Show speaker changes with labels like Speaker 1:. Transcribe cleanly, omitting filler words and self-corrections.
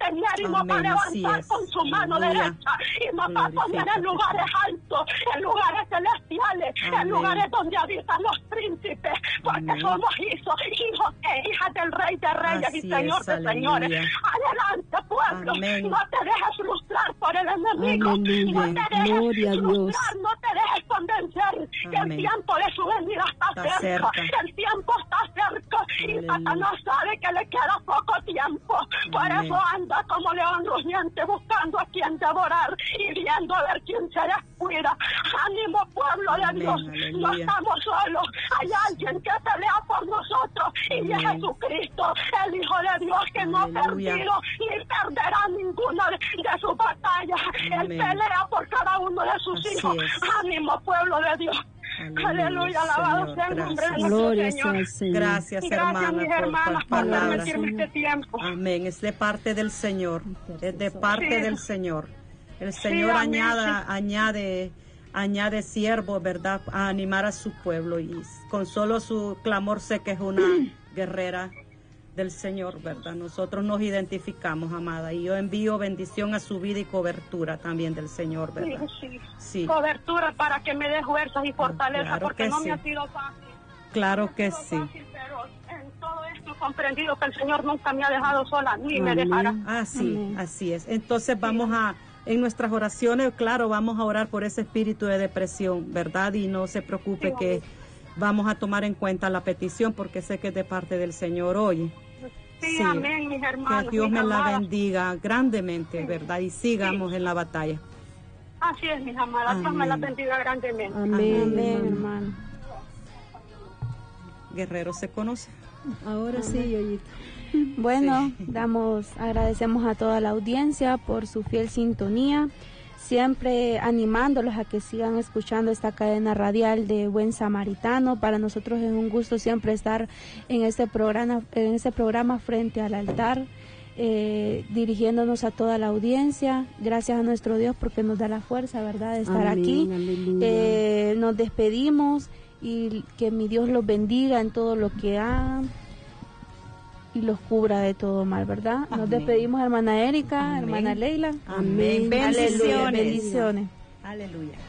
Speaker 1: sostener y nos va a levantar con su mano derecha y nos va a poner en lugares altos, en lugares celestiales, en lugares donde habitan los príncipes, porque somos hijos e hijas del Rey de Reyes y Señor de Señores. Adelante, pueblo, no te dejes frustrar por el enemigo, no te dejes frustrar, no te dejes convencer que el tiempo de su venida está cerca, el tiempo está cerca y Satanás sabe que le queda poco tiempo, por eso anda como león rugiente buscando a quien devorar y viendo a ver quién se descuida. Ánimo, pueblo de Dios, no estamos solos, hay alguien que pelea por nosotros y es Jesucristo, el Hijo de Dios, que no ha perdido ni perderá ninguna de sus batallas. Él pelea por cada uno de sus hijos. Ánimo, pueblo de Dios. Aleluya, alabado sea el nombre de nuestro Señor.
Speaker 2: Gracias, hermana,
Speaker 1: mis hermanas, por permitirme este tiempo.
Speaker 2: Amén, es de parte del Señor, es de parte del Señor. El Señor añade siervos, ¿verdad?, a animar a su pueblo, y con solo su clamor sé que es una guerrera del Señor, ¿verdad? Nosotros nos identificamos, amada, y yo envío bendición a su vida y cobertura también del Señor, ¿verdad?
Speaker 1: Sí. Cobertura para que me dé fuerzas y fortaleza, claro, porque no me ha sido fácil.
Speaker 2: Claro que sí.
Speaker 1: Fácil, pero en todo esto he comprendido que el Señor nunca me ha dejado sola, ni me dejará.
Speaker 2: Así es. Entonces vamos en nuestras oraciones, claro, vamos a orar por ese espíritu de depresión, ¿verdad? Y no se preocupe que vamos a tomar en cuenta la petición, porque sé que es de parte del Señor hoy.
Speaker 1: Sí, amén, mis hermanos.
Speaker 2: Que Dios me la bendiga grandemente, ¿verdad? Y sigamos en la batalla.
Speaker 1: Así es, mis amadas. Dios me la bendiga grandemente.
Speaker 3: Amén, hermano.
Speaker 2: Guerrero se conoce.
Speaker 3: Ahora sí, Yoyito. Bueno, agradecemos a toda la audiencia por su fiel sintonía, siempre animándolos a que sigan escuchando esta cadena radial de Buen Samaritano. Para nosotros es un gusto siempre estar en este programa frente al altar, dirigiéndonos a toda la audiencia. Gracias a nuestro Dios porque nos da la fuerza, ¿verdad?, de estar aquí. Nos despedimos y que mi Dios los bendiga en todo lo que hagan y los cubra de todo mal, ¿verdad? Nos despedimos, hermana Erika, hermana Leila.
Speaker 2: Amén.
Speaker 3: Bendiciones.
Speaker 2: Aleluya.